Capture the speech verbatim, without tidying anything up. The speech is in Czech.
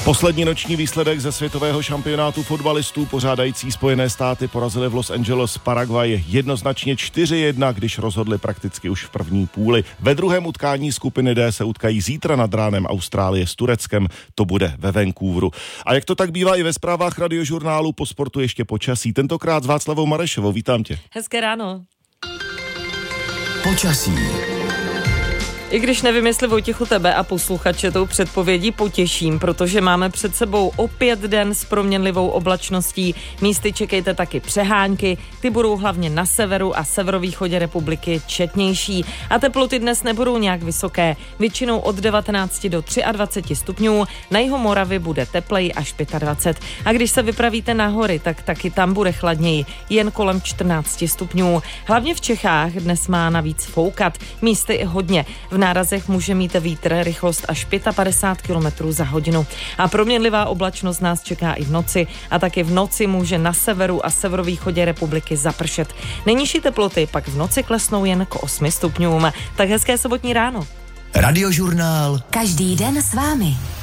Poslední noční výsledek ze světového šampionátu fotbalistů pořádající Spojené státy porazili v Los Angeles Paraguay jednoznačně čtyři jedna, když rozhodli prakticky už v první půli. Ve druhém utkání skupiny D se utkají zítra nad ránem Austrálie s Tureckem, to bude ve Vancouveru. A jak to tak bývá i ve zprávách Radiožurnálu, po sportu ještě počasí. Tentokrát s Václavou Marešovou, vítám tě. Hezké ráno. Počasí. I když nevím, jestli Vojtěchu tebe a posluchače tou předpovědí potěším, protože máme před sebou opět den s proměnlivou oblačností. Místy čekejte taky přehánky, ty budou hlavně na severu a severovýchodě republiky četnější. A teploty dnes nebudou nějak vysoké, většinou od devatenáct do dvacet tři stupňů, na jihu Moravy bude tepleji až dvacet pět. A když se vypravíte na hory, tak taky tam bude chladněji, jen kolem čtrnáct stupňů. Hlavně v Čechách dnes má navíc foukat, místy i hodně. V nárazech může mít vítr rychlost až padesát pět kilometrů za hodinu. A proměnlivá oblačnost nás čeká i v noci a taky v noci může na severu a severovýchodě republiky zapršet. Nejnižší teploty pak v noci klesnou jen k osmi stupňům. Tak hezké sobotní ráno. Radiožurnál. Každý den s vámi.